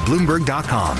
Bloomberg.com.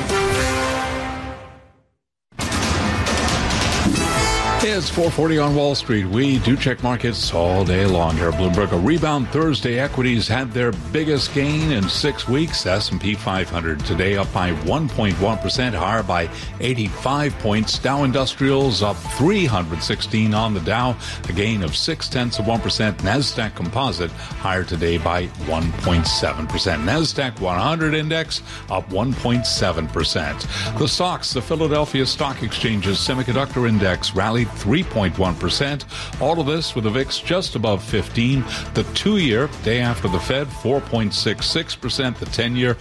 It's 4:40 on Wall Street. We do check markets all day long here at Bloomberg. A rebound Thursday. Equities had their biggest gain in 6 weeks. S&P 500 today up by 1.1%, higher by 85 points. Dow Industrials up 316 on the Dow, a gain of 0.6%. Nasdaq Composite higher today by 1.7%. Nasdaq 100 index up 1.7%. The stocks, the Philadelphia Stock Exchange's semiconductor index rallied 3.1%. All of this with the VIX just above 15. The 2-year, day after the Fed, 4.66%. The 10-year,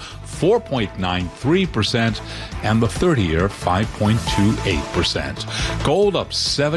4.93%. And the 30-year, 5.28%. Gold up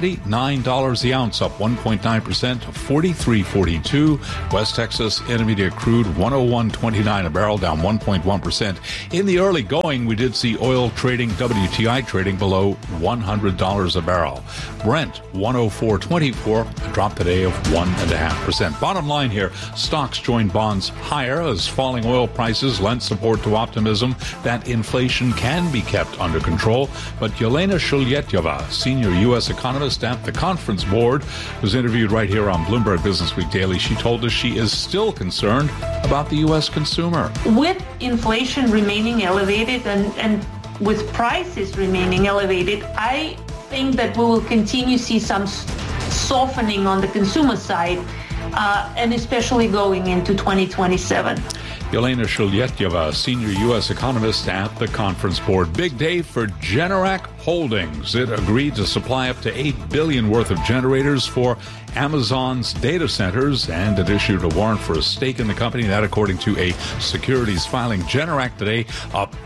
$79 the ounce, up 1.9% to $43.42. West Texas Intermediate crude, 101.29 a barrel, down 1.1%. In the early going, we did see oil trading, WTI trading below $100 a barrel. Brent, 104.24, a drop today of 1.5%. Bottom line here, stocks joined bonds higher as falling oil prices lent support to optimism that inflation can be kept under control. But Yelena Shulyetyova, senior U.S. economist at the Conference Board, was interviewed right here on Bloomberg Businessweek Daily. She told us she is still concerned about the U.S. consumer. With inflation remaining elevated and with prices remaining elevated, I think that we will continue to see some softening on the consumer side, and especially going into 2027. Yelena Shulyetyova, senior U.S. economist at the Conference Board. Big day for Generac Holdings. It agreed to supply up to $8 billion worth of generators for Amazon's data centers, and it issued a warrant for a stake in the company. That, according to a securities filing. Generac today up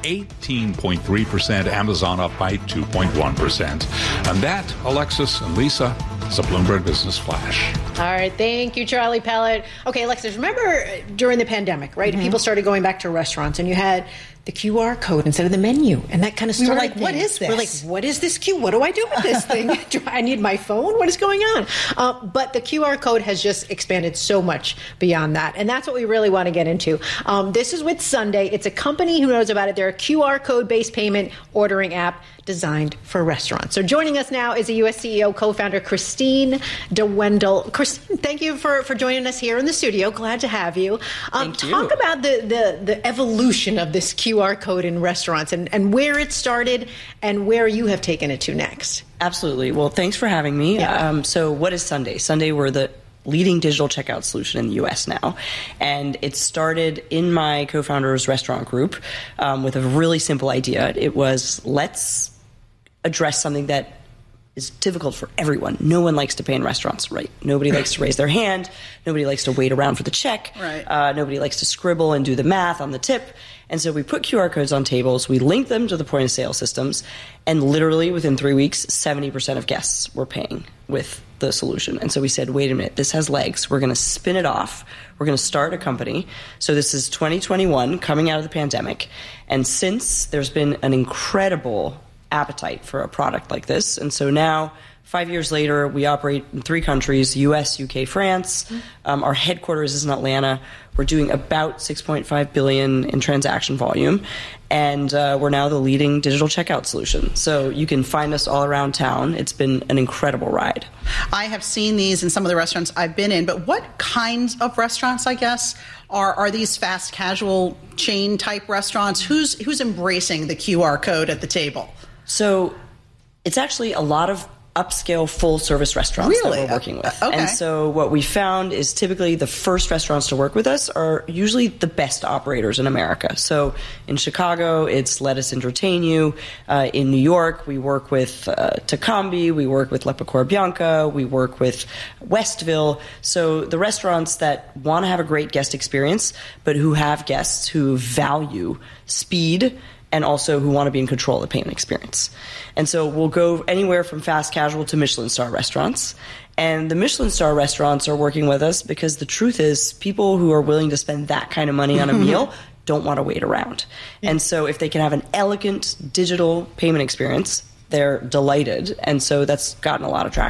18.3%. Amazon up by 2.1%. And that, Alexis and Lisa, is a Bloomberg Business Flash. All right. Thank you, Charlie Pellet. Okay, Alexis, remember during the pandemic, right? Mm-hmm. People started going back to restaurants and you had the QR code instead of the menu. And that kind of started. We were like, what is this? We're like, what is this What do I do with this thing? Do I need my phone? What is going on? But the QR code has just expanded so much beyond that. And that's what we really want to get into. This is with Sunday. It's a company who knows about it. They're a QR code-based payment ordering app designed for restaurants. So joining us now is a U.S. CEO, co-founder Christine DeWendel. Christine, thank you for joining us here in the studio. Glad to have you. Thank you. Talk about the evolution of this QR code in restaurants and where it started and where you have taken it to next. Absolutely. Well, thanks for having me. Yeah. So what is Sunday? Sunday, we're the leading digital checkout solution in the U.S. now. And it started in my co-founder's restaurant group with a really simple idea. It was, let's address something that is difficult for everyone. No one likes to pay in restaurants, right? Nobody likes to raise their hand. Nobody likes to wait around for the check. Right. Nobody likes to scribble and do the math on the tip. And so we put QR codes on tables. We linked them to the point of sale systems. And literally within 3 weeks, 70% of guests were paying with the solution. And so we said, wait a minute, this has legs. We're going to spin it off. We're going to start a company. So this is 2021, coming out of the pandemic. And since there's been an incredible appetite for a product like this. And so now, 5 years later, we operate in 3 countries, US, UK, France. Our headquarters is in Atlanta. We're doing about $6.5 billion in transaction volume. And we're now the leading digital checkout solution. So you can find us all around town. It's been an incredible ride. I have seen these in some of the restaurants I've been in, but what kinds of restaurants, I guess, are these fast casual chain type restaurants? Who's embracing the QR code at the table? So it's actually a lot of upscale full-service restaurants that we're working with. Okay. And so what we found is typically the first restaurants to work with us are usually the best operators in America. So in Chicago, it's Let Us Entertain You. In New York, we work with Tacombi. We work with La Pecora Bianca. We work with Westville. So the restaurants that want to have a great guest experience, but who have guests who value speed and also who want to be in control of the payment experience. And so we'll go anywhere from fast casual to Michelin star restaurants. And the Michelin star restaurants are working with us because the truth is people who are willing to spend that kind of money on a meal don't want to wait around. Yeah. And so if they can have an elegant digital payment experience, they're delighted. And so that's gotten a lot of traction.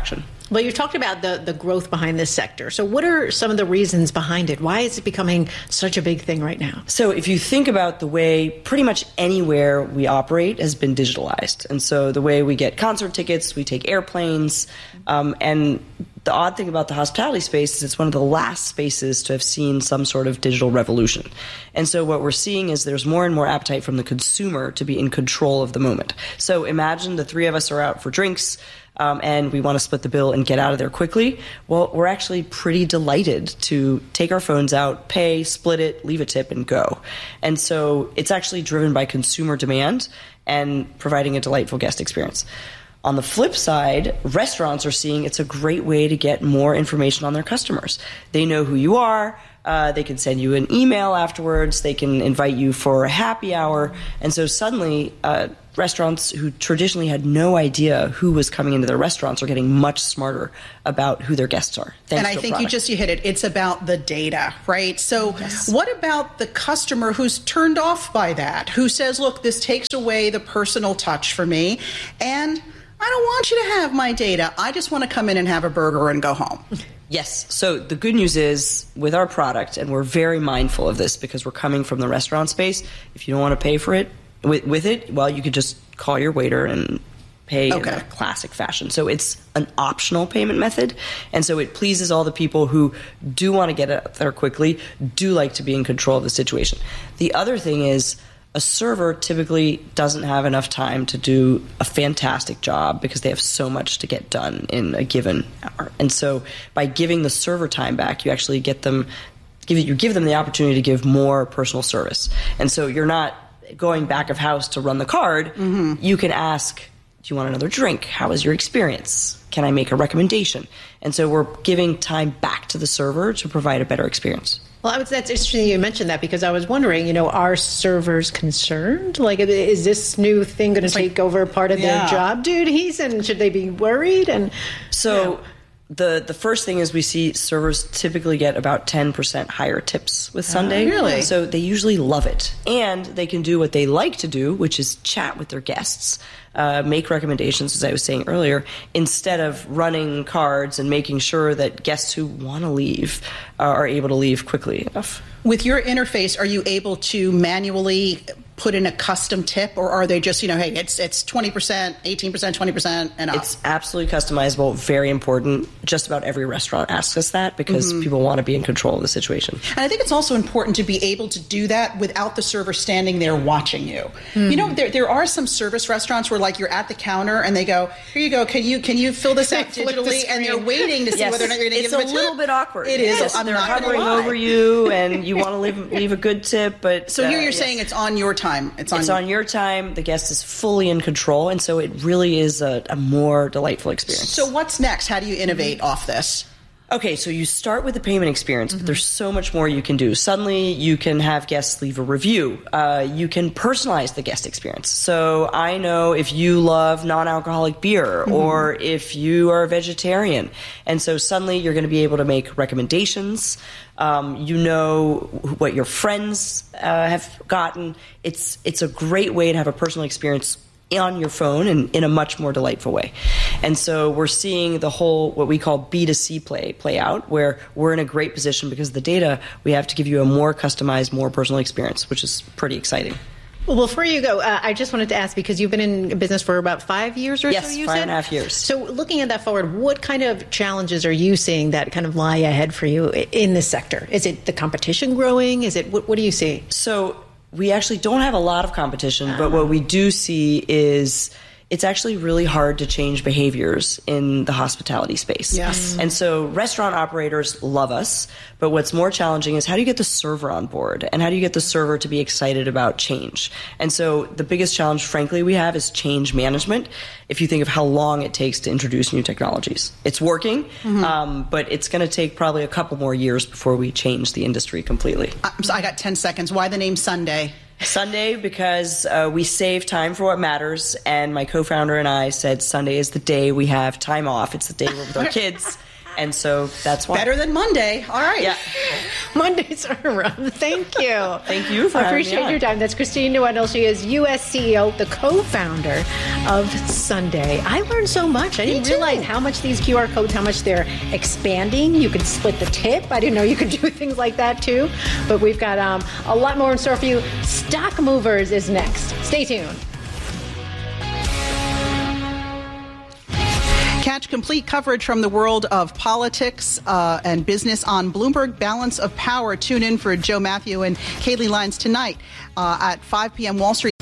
Well, you talked about the growth behind this sector. So what are some of the reasons behind it? Why is it becoming such a big thing right now? So if you think about the way pretty much anywhere we operate has been digitalized. And so the way we get concert tickets, we take airplanes, and the odd thing about the hospitality space is it's one of the last spaces to have seen some sort of digital revolution. And so what we're seeing is there's more and more appetite from the consumer to be in control of the moment. So imagine the three of us are out for drinks, and we want to split the bill and get out of there quickly. Well, we're actually pretty delighted to take our phones out, pay, split it, leave a tip, and go. And so it's actually driven by consumer demand and providing a delightful guest experience. On the flip side, restaurants are seeing it's a great way to get more information on their customers. They know who you are. They can send you an email afterwards. They can invite you for a happy hour. And so suddenly, restaurants who traditionally had no idea who was coming into their restaurants are getting much smarter about who their guests are. And I think you hit it. It's about the data, right? So what about the customer who's turned off by that, who says, look, this takes away the personal touch for me, and I don't want you to have my data. I just want to come in and have a burger and go home. Yes. So the good news is with our product, and we're very mindful of this because we're coming from the restaurant space, if you don't want to pay for it, with it, well, you could just call your waiter and pay in a classic fashion. So it's an optional payment method. And so it pleases all the people who do want to get it there quickly, do like to be in control of the situation. The other thing is a server typically doesn't have enough time to do a fantastic job because they have so much to get done in a given hour. And so by giving the server time back, you actually give them the opportunity to give more personal service. And so you're not going back of house to run the card. You can ask, do you want another drink? How was your experience? Can I make a recommendation? And so we're giving time back to the server to provide a better experience. Well, that's interesting you mentioned that because I was wondering, are servers concerned? Like, is this new thing going to take over part of their job duties? And should they be worried? And so the first thing is we see servers typically get about 10% higher tips with Sunday. Really? So they usually love it. And they can do what they like to do, which is chat with their guests, make recommendations, as I was saying earlier, instead of running cards and making sure that guests who want to leave are able to leave quickly enough. With your interface, are you able to manually put in a custom tip, or are they just, hey, it's 20%, 18%, 20%, and up? It's absolutely customizable, very important. Just about every restaurant asks us that because people want to be in control of the situation. And I think it's also important to be able to do that without the server standing there watching you. There are some service restaurants where, like, you're at the counter and they go, here you go, can you fill this out digitally? And they're waiting to see whether or not you're going to give them a tip. It's a little bit awkward. It is. Yes, they're hovering over you and you want to leave a good tip. But so here you're saying it's on your time. It's on your time. The guest is fully in control, and so it really is a more delightful experience. So what's next? How do you innovate off this? Okay, so you start with the payment experience, but there's so much more you can do. Suddenly, you can have guests leave a review. You can personalize the guest experience. So I know if you love non-alcoholic beer or if you are a vegetarian. And so suddenly, you're going to be able to make recommendations. You know what your friends have gotten. It's a great way to have a personal experience on your phone and in a much more delightful way. And so we're seeing the whole, what we call B2C play out, where we're in a great position because of the data, we have to give you a more customized, more personal experience, which is pretty exciting. Well, before you go, I just wanted to ask, because you've been in business for about 5 years or so, you said? 5.5 years. So looking at that forward, what kind of challenges are you seeing that kind of lie ahead for you in this sector? Is it the competition growing? Is it, what do you see? So we actually don't have a lot of competition, but what we do see is it's actually really hard to change behaviors in the hospitality space. Yes. And so restaurant operators love us, but what's more challenging is how do you get the server on board? And how do you get the server to be excited about change? And so the biggest challenge, frankly, we have is change management. If you think of how long it takes to introduce new technologies. It's working, but it's going to take probably a couple more years before we change the industry completely. So I got 10 seconds. Why the name Sunday? Sunday because we save time for what matters, and my co-founder and I said Sunday is the day we have time off. It's the day we're with our kids, And so that's why. Better than Monday. All right. Yeah. Mondays are around. Thank you. Thank you for I having me appreciate on. your time. That's Christine Newendel. She is U.S. CEO, the co-founder of Sunday. I learned so much. I didn't realize how much these QR codes, how much they're expanding. You can split the tip. I didn't know you could do things like that too. But we've got a lot more in store for you. Stock Movers is next. Stay tuned. Catch complete coverage from the world of politics and business on Bloomberg Balance of Power. Tune in for Joe Matthew and Kaylee Lyons tonight at 5 p.m. Wall Street